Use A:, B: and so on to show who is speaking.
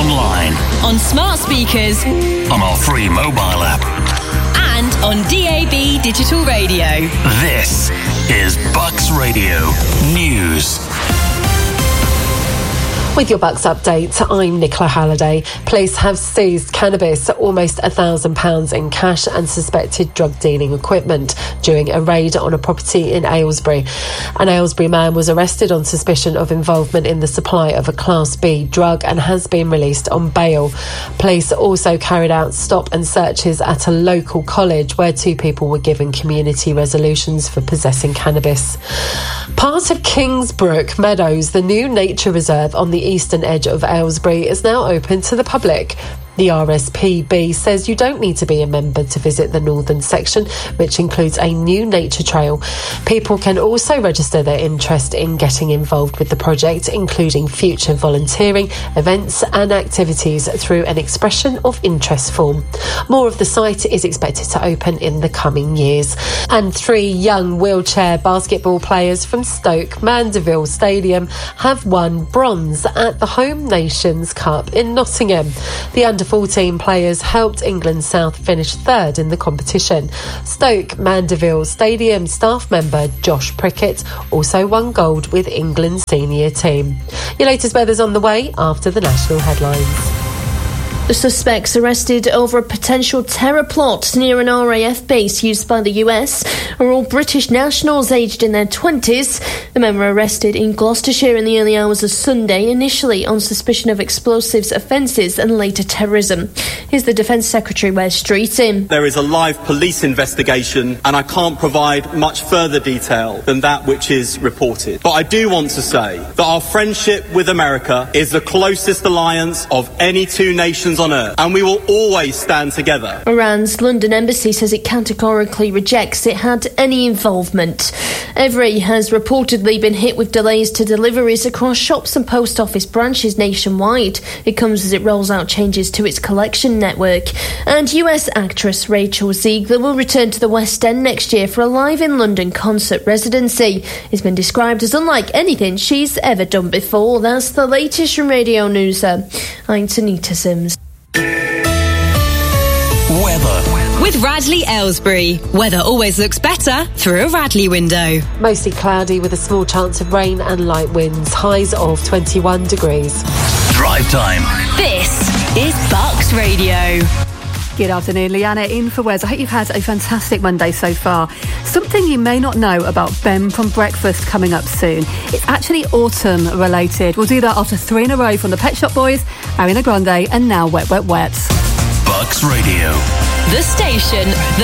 A: online,
B: on smart speakers,
A: on our free mobile app,
B: and on DAB digital radio.
A: This is Bucks Radio News.
C: With your Bucks update, I'm Nicola Halliday. Police have seized cannabis, almost £1,000 in cash and suspected drug dealing equipment during a raid on a property in Aylesbury. An Aylesbury man was arrested on suspicion of involvement in the supply of a Class B drug and has been released on bail. Police also carried out stop and searches at a local college where 2 people were given community resolutions for possessing cannabis. Part of Kingsbrook Meadows, the new nature reserve on the eastern edge of Aylesbury, is now open to the public. The RSPB says you don't need to be a member to visit the northern section, which includes a new nature trail. People can also register their interest in getting involved with the project, including future volunteering, events and activities through an expression of interest form. More of the site is expected to open in the coming years. And 3 young wheelchair basketball players from Stoke Mandeville Stadium have won bronze at the Home Nations Cup in Nottingham. The under-14 players helped England South finish 3rd in the competition. Stoke Mandeville Stadium staff member Josh Prickett also won gold with England's senior team. Your latest weather's on the way after the national headlines.
D: The suspects arrested over a potential terror plot near an RAF base used by the US are all British nationals aged in their 20s. The men were arrested in Gloucestershire in the early hours of Sunday, initially on suspicion of explosives offences and later terrorism. Here's the Defence Secretary, Wes Streeting.
E: There is a live police investigation and I can't provide much further detail than that which is reported. But I do want to say that our friendship with America is the closest alliance of any 2 nations on earth, and we will always stand together.
D: Iran's London embassy says it categorically rejects it had any involvement. Evri has reportedly been hit with delays to deliveries across shops and post office branches nationwide. It comes as it rolls out changes to its collection network. And US actress Rachel Zegler will return to the West End next year for a Live in London concert residency. It's been described as unlike anything she's ever done before. That's the latest from Radio News. I'm Tanita Sims.
A: Weather.
B: With Radley Aylesbury, weather always looks better through a Radley window.
C: Mostly cloudy with a small chance of rain and light winds. Highs of 21 degrees.
A: Drive time.
B: This is Bucks Radio.
F: Good afternoon, Leanna in for Wes. I hope you've had a fantastic Monday so far. Something you may not know about Ben from Breakfast coming up soon. It's actually autumn related. We'll do that after 3 in a row from the Pet Shop Boys, Ariana Grande and now Wet Wet Wet.
A: Bucks Radio.
B: The station that